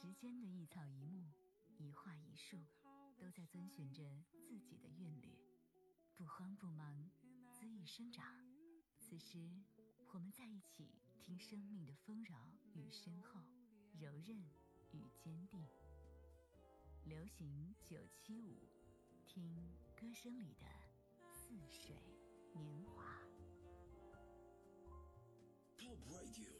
时间的一草一木，一画一树，都在遵循着自己的韵律，不慌不忙，恣意生长。此时我们在一起，听生命的丰饶与深厚，柔韧与坚定。流行975，听歌声里的似水年华。 Top Radio